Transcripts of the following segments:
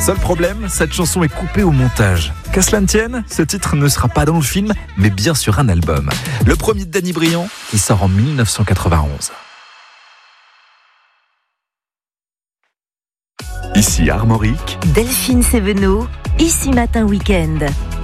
Seul problème, cette chanson est coupée au montage. Qu'à cela ne tienne, ce titre ne sera pas dans le film, mais bien sur un album. Le premier de Danny Briand, qui sort en 1991. Ici Armorique. Delphine Sévenot, Ici Matin Week-end.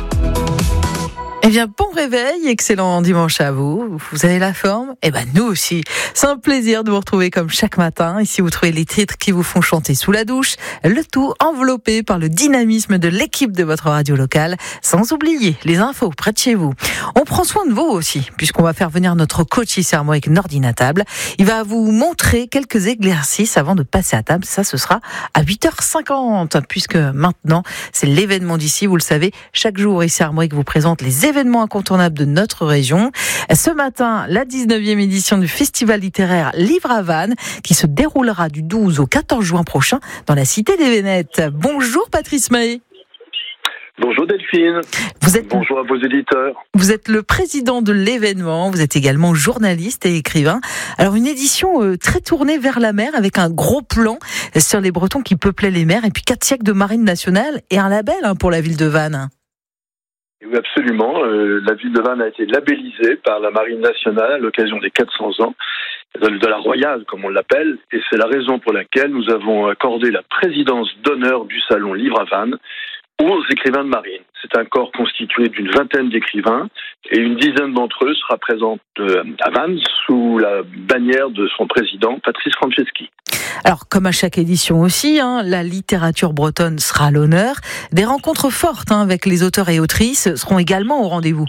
Eh bien, bon réveil, excellent dimanche à vous. Vous avez la forme ? Eh ben, nous aussi. C'est un plaisir de vous retrouver comme chaque matin. Ici, vous trouvez les titres qui vous font chanter sous la douche. Le tout enveloppé par le dynamisme de l'équipe de votre radio locale. Sans oublier les infos près de chez vous. On prend soin de vous aussi, puisqu'on va faire venir notre coach ici avec Nordinatable. Il va vous montrer quelques exercices avant de passer à table. Ça, ce sera à 8h50, puisque maintenant, c'est l'événement d'ici. Vous le savez, chaque jour, ici Armorique vous présente les événements incontournables de notre région. Ce matin, la 19e édition du festival littéraire Livre à Vannes, qui se déroulera du 12 au 14 juin prochain dans la cité des Vénètes. Bonjour Patrice Mahé. Bonjour Delphine. Bonjour à vos éditeurs. Vous êtes le président de l'événement, vous êtes également journaliste et écrivain. Alors une édition très tournée vers la mer avec un gros plan sur les Bretons qui peuplaient les mers et puis 4 siècles de marine nationale et un label pour la ville de Vannes. Oui, absolument. La ville de Vannes a été labellisée par la Marine nationale à l'occasion des 400 ans de la Royale, comme on l'appelle, et c'est la raison pour laquelle nous avons accordé la présidence d'honneur du salon Livre à Vannes aux écrivains de marine. C'est un corps constitué d'une vingtaine d'écrivains et une dizaine d'entre eux sera présente à Vannes sous la bannière de son président, Patrice Franceschi. Alors, comme à chaque édition aussi, la littérature bretonne sera à l'honneur. Des rencontres fortes avec les auteurs et autrices seront également au rendez-vous.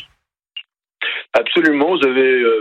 Absolument, vous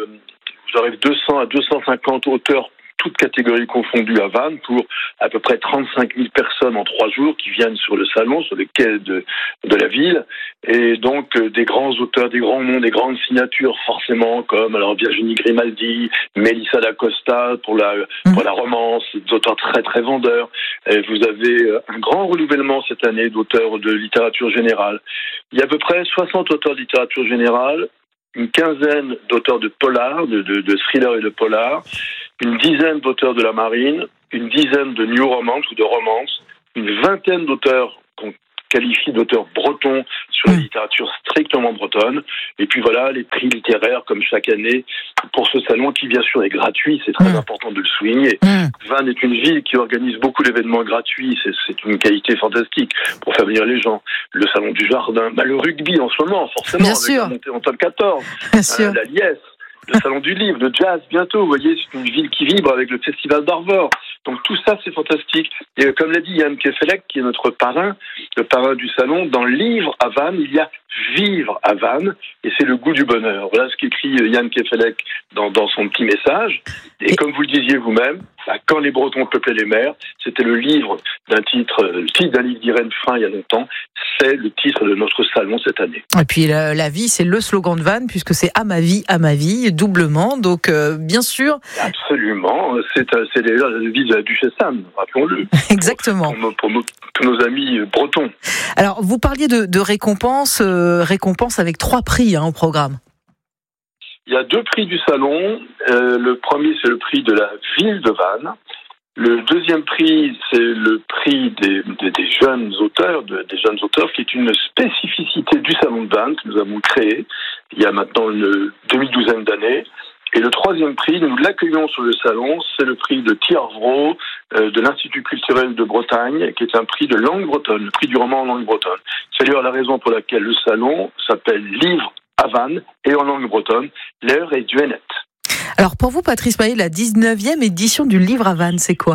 aurez 200 à 250 auteurs, toutes catégories confondues à Vannes, pour à peu près 35 000 personnes en 3 jours qui viennent sur le salon, sur les quais de la ville. Et donc, des grands auteurs, des grands noms, des grandes signatures, forcément, comme Virginie Grimaldi, Mélissa d'Acosta pour la romance, des auteurs très, très vendeurs. Et vous avez un grand renouvellement cette année d'auteurs de littérature générale. Il y a à peu près 60 auteurs de littérature générale, une quinzaine d'auteurs de polar, de thrillers et de polar, une dizaine d'auteurs de la marine, une dizaine de new romance ou de romance, une vingtaine d'auteurs qu'on qualifie d'auteurs bretons sur la littérature strictement bretonne, et puis voilà, les prix littéraires comme chaque année pour ce salon qui bien sûr est gratuit, c'est très important de le souligner. Vannes est une ville qui organise beaucoup d'événements gratuits, c'est une qualité fantastique pour faire venir les gens. Le salon du jardin, le rugby en ce moment, forcément, bien avec sûr. la montée en top 14, la liesse, le salon du livre, le jazz bientôt, vous voyez, c'est une ville qui vibre avec le festival d'Arvor. Donc tout ça, c'est fantastique. Et comme l'a dit Yann Kefelec, qui est notre parrain, le parrain du salon, dans Livre à Vannes, il y a Vivre à Vannes, et c'est le goût du bonheur. Voilà ce qu'écrit Yann Kefelec dans son petit message. Et comme vous le disiez vous-même, quand les Bretons peuplaient les mers, c'était le titre d'un livre d'Irène Fin il y a longtemps. C'est le titre de notre salon cette année. Et puis la vie, c'est le slogan de Vannes, puisque c'est à ma vie, doublement. Donc bien sûr. Absolument, c'est d'ailleurs la devise de la duchesse Anne, rappelons-le. Exactement. Pour tous nos amis bretons. Alors vous parliez de récompenses, avec 3 prix au programme. Il y a 2 prix du salon. Le premier, c'est le prix de la ville de Vannes. Le deuxième prix, c'est le prix des jeunes auteurs, qui est une spécificité du salon de Vannes que nous avons créé il y a maintenant une demi-douzaine d'années. Et le troisième prix, nous l'accueillons sur le salon, c'est le prix de Thiervro de l'Institut culturel de Bretagne, qui est un prix de langue bretonne, le prix du roman en langue bretonne. C'est d'ailleurs la raison pour laquelle le salon s'appelle Livre à Vannes et en langue bretonne, l'heure est duennette. Alors pour vous, Patrice Mahé, la 19e édition du Livre à Vannes, c'est quoi ?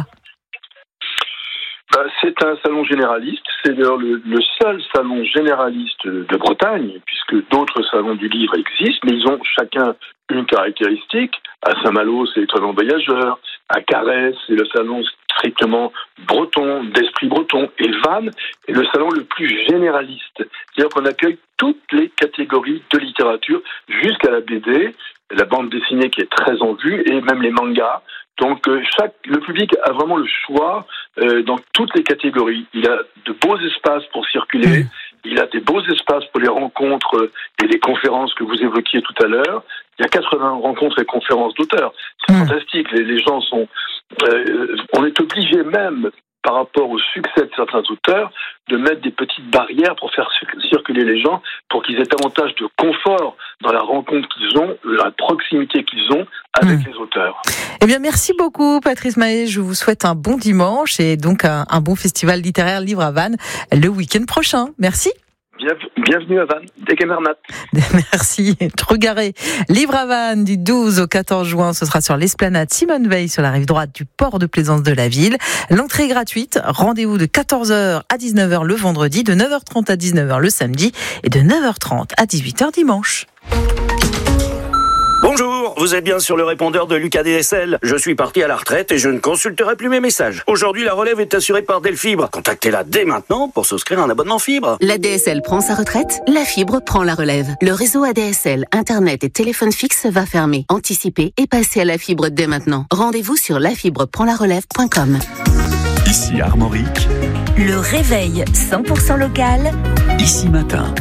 C'est un salon généraliste, c'est d'ailleurs le seul salon généraliste de Bretagne, puisque d'autres salons du livre existent, mais ils ont chacun une caractéristique. À Saint-Malo, c'est l'étonnant voyageur. À Carhaix, c'est le salon strictement breton, d'esprit breton. Et Vannes est le salon le plus généraliste. C'est-à-dire qu'on accueille toutes les catégories de littérature, jusqu'à la BD, la bande dessinée qui est très en vue, et même les mangas. Donc le public a vraiment le choix dans toutes les catégories. Il a de beaux espaces pour circuler, il a des beaux espaces pour les rencontres et les conférences que vous évoquiez tout à l'heure. Il y a 80 rencontres et conférences d'auteurs. C'est fantastique. Les gens sont... on est obligé même par rapport au succès de certains auteurs, de mettre des petites barrières pour faire circuler les gens, pour qu'ils aient davantage de confort dans la rencontre qu'ils ont, la proximité qu'ils ont avec les auteurs. Eh bien, merci beaucoup, Patrice Mahé. Je vous souhaite un bon dimanche et donc un bon festival littéraire Livre à Vannes le week-end prochain. Merci. Bienvenue à Vannes, Deckemernat. Merci. Trugaré. Livre à Vannes du 12 au 14 juin. Ce sera sur l'esplanade Simone Veil sur la rive droite du port de plaisance de la ville. L'entrée est gratuite. Rendez-vous de 14h à 19h le vendredi, de 9h30 à 19h le samedi et de 9h30 à 18h dimanche. Bonjour, vous êtes bien sur le répondeur de Lucas DSL. Je suis parti à la retraite et je ne consulterai plus mes messages. Aujourd'hui, la relève est assurée par Delfibre. Contactez-la dès maintenant pour souscrire un abonnement fibre. La DSL prend sa retraite, la fibre prend la relève. Le réseau ADSL, Internet et téléphone fixe va fermer. Anticipez et passez à la fibre dès maintenant. Rendez-vous sur lafibreprendlarelève.com. Ici Armorique. Le réveil 100% local. Ici Matin.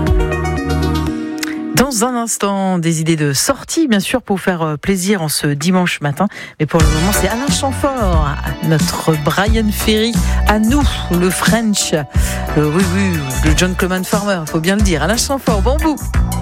Dans un instant, des idées de sortie, bien sûr, pour vous faire plaisir en ce dimanche matin. Mais pour le moment, c'est Alain Chamfort, notre Brian Ferry, à nous, le French. Oui, le John Clement Farmer, il faut bien le dire. Alain Chamfort, bon bout.